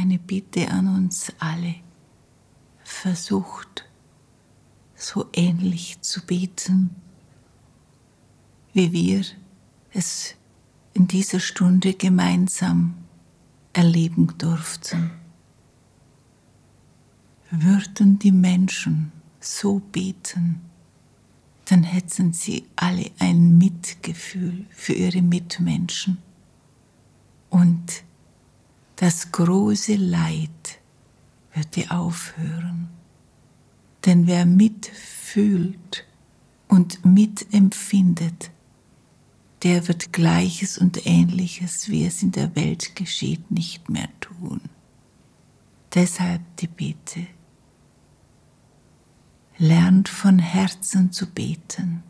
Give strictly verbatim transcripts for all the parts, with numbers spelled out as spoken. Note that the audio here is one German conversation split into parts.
Eine Bitte an uns alle. Versucht, so ähnlich zu beten, wie wir es in dieser Stunde gemeinsam erleben durften. Würden die Menschen so beten, dann hätten sie alle ein Mitgefühl für ihre Mitmenschen. Und das große Leid würde aufhören. Denn wer mitfühlt und mitempfindet, der wird Gleiches und Ähnliches, wie es in der Welt geschieht, nicht mehr tun. Deshalb die Bitte. Lernt von Herzen zu beten.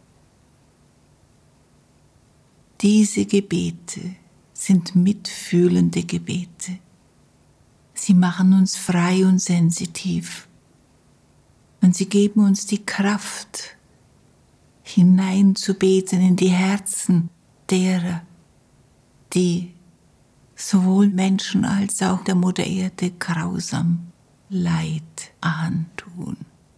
Diese Gebete sind mitfühlende Gebete. Sie machen uns frei und sensitiv. Und sie geben uns die Kraft, hineinzubeten in die Herzen derer, die sowohl Menschen als auch der Mutter Erde grausam Leid antun.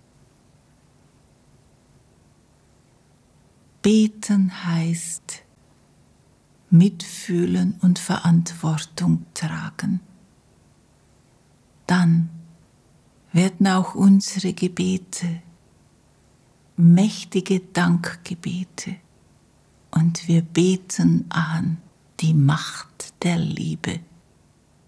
Beten heißt mitfühlen und Verantwortung tragen. Dann werden auch unsere Gebete mächtige Dankgebete und wir beten an die Macht der Liebe